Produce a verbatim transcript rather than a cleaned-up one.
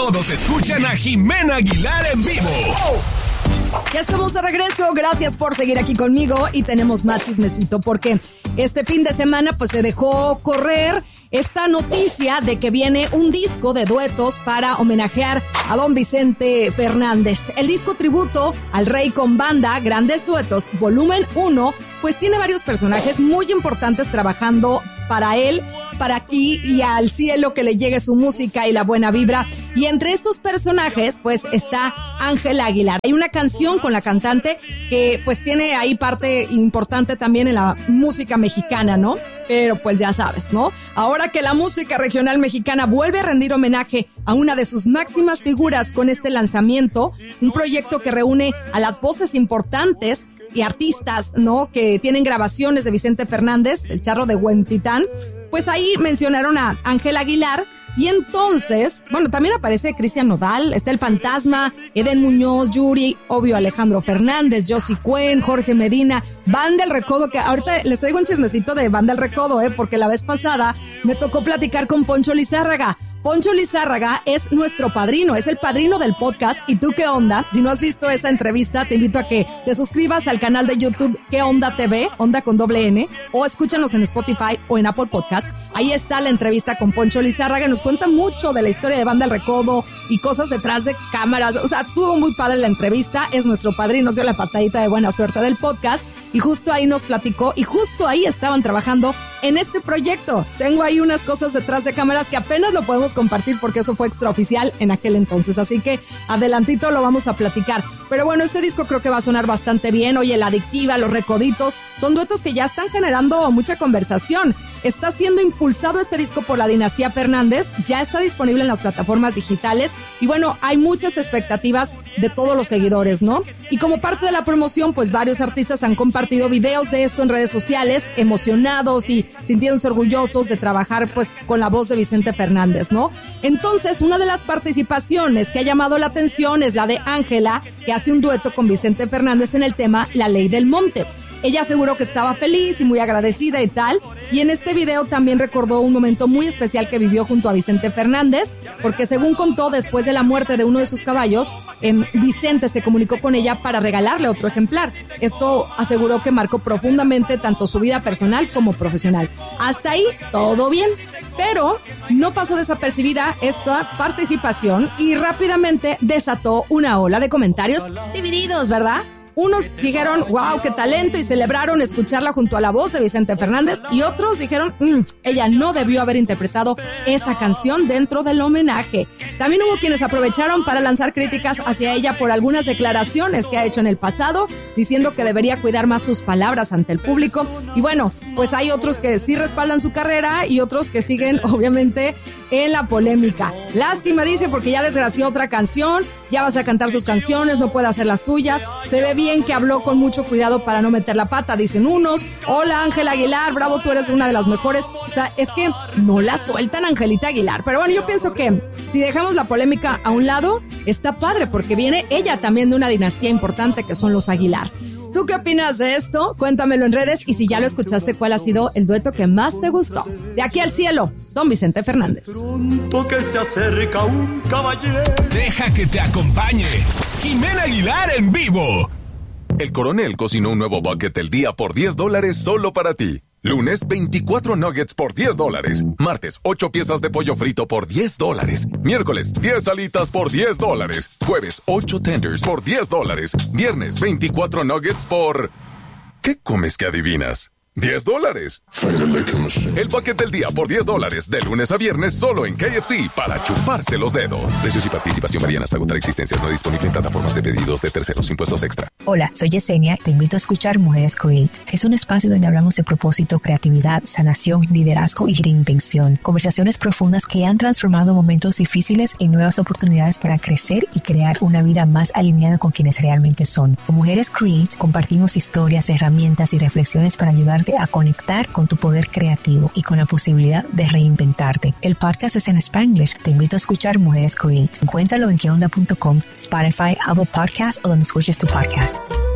todos escuchan a Jimena Aguilar en vivo. Ya estamos de regreso, gracias por seguir aquí conmigo y tenemos más chismecito porque este fin de semana pues se dejó correr esta noticia de que viene un disco de duetos para homenajear a don Vicente Fernández. El disco tributo al rey con banda, Grandes Duetos, volumen uno, pues tiene varios personajes muy importantes trabajando para él, para aquí y al cielo que le llegue su música y la buena vibra. Y entre estos personajes, pues está Ángela Aguilar. Hay una canción con la cantante que pues tiene ahí parte importante también en la música mexicana, ¿no? Pero pues ya sabes, ¿no? Ahora que la música regional mexicana vuelve a rendir homenaje a una de sus máximas figuras con este lanzamiento, un proyecto que reúne a las voces importantes y artistas, ¿no? Que tienen grabaciones de Vicente Fernández, el Charro de Huentitán. Pues ahí mencionaron a Ángela Aguilar y entonces, bueno, también aparece Cristian Nodal, está el Fantasma, Eden Muñoz, Yuri, obvio Alejandro Fernández, Josie Cuen, Jorge Medina, Banda El Recodo, que ahorita les traigo un chismecito de Banda El Recodo, eh, porque la vez pasada me tocó platicar con Poncho Lizárraga. Poncho Lizárraga es nuestro padrino, es el padrino del podcast. ¿Y tú qué onda? Si no has visto esa entrevista, te invito a que te suscribas al canal de YouTube ¿Qué Onda T V? Onda con doble N, o escúchanos en Spotify o en Apple Podcast. Ahí está la entrevista con Poncho Lizárraga. Nos cuenta mucho de la historia de Banda El Recodo y cosas detrás de cámaras. O sea, tuvo muy padre la entrevista. Es nuestro padrino, nos dio la patadita de buena suerte del podcast. Y justo ahí nos platicó y justo ahí estaban trabajando en este proyecto. Tengo ahí unas cosas detrás de cámaras que apenas lo podemos compartir porque eso fue extraoficial en aquel entonces, así que adelantito lo vamos a platicar. Pero bueno, este disco creo que va a sonar bastante bien. Oye, La Adictiva, Los Recoditos, son duetos que ya están generando mucha conversación. Está siendo impulsado este disco por la dinastía Fernández, ya está disponible en las plataformas digitales y bueno, hay muchas expectativas de todos los seguidores, ¿no? Y como parte de la promoción, pues varios artistas han compartido videos de esto en redes sociales, emocionados y sintiéndose orgullosos de trabajar pues con la voz de Vicente Fernández, ¿no? Entonces, una de las participaciones que ha llamado la atención es la de Ángela, que hace un dueto con Vicente Fernández en el tema La Ley del Monte. Ella aseguró que estaba feliz y muy agradecida y tal, y en este video también recordó un momento muy especial que vivió junto a Vicente Fernández, porque según contó, después de la muerte de uno de sus caballos, eh, Vicente se comunicó con ella para regalarle otro ejemplar. Esto aseguró que marcó profundamente tanto su vida personal como profesional. Hasta ahí, todo bien. Pero no pasó desapercibida esta participación y rápidamente desató una ola de comentarios divididos, ¿verdad? Unos dijeron, wow, qué talento, y celebraron escucharla junto a la voz de Vicente Fernández, y otros dijeron, mmm, ella no debió haber interpretado esa canción dentro del homenaje. También hubo quienes aprovecharon para lanzar críticas hacia ella por algunas declaraciones que ha hecho en el pasado, diciendo que debería cuidar más sus palabras ante el público. Y bueno, pues hay otros que sí respaldan su carrera y otros que siguen, obviamente, en la polémica. Lástima, dice, porque ya desgració otra canción, ya vas a cantar sus canciones, no puede hacer las suyas. Se ve bien que habló con mucho cuidado para no meter la pata, dicen unos. Hola, Ángela Aguilar, bravo, tú eres una de las mejores. O sea, es que no la sueltan, Angelita Aguilar. Pero bueno, yo pienso que si dejamos la polémica a un lado, está padre, porque viene ella también de una dinastía importante que son los Aguilar. ¿Tú qué opinas de esto? Cuéntamelo en redes, y si ya lo escuchaste, ¿cuál ha sido el dueto que más te gustó? De aquí al cielo, don Vicente Fernández. Pronto que se acerca un caballero. Deja que te acompañe Jimena Aguilar en vivo. El Coronel cocinó un nuevo bucket del día por diez dólares solo para ti. Lunes, veinticuatro nuggets por diez dólares. Martes, ocho piezas de pollo frito por diez dólares. Miércoles, diez alitas por diez dólares. Jueves, ocho tenders por diez dólares. Viernes, veinticuatro nuggets por... ¿Qué comes que adivinas? diez dólares. El paquete del día por diez dólares, de lunes a viernes, solo en K F C, para chuparse los dedos. Precios y participación varían hasta agotar existencias. No disponible en plataformas de pedidos de terceros, impuestos extra. Hola, soy Yesenia. Te invito a escuchar Mujeres Create. Es un espacio donde hablamos de propósito, creatividad, sanación, liderazgo y reinvención. Conversaciones profundas que han transformado momentos difíciles en nuevas oportunidades para crecer y crear una vida más alineada con quienes realmente son. Con Mujeres Create compartimos historias, herramientas y reflexiones para ayudarte a conectar con tu poder creativo y con la posibilidad de reinventarte. El podcast es en Spanglish. Te invito a escuchar Mujeres Create. Encuéntralo en que onda punto com, Spotify, Apple Podcasts o donde escuches tu podcast.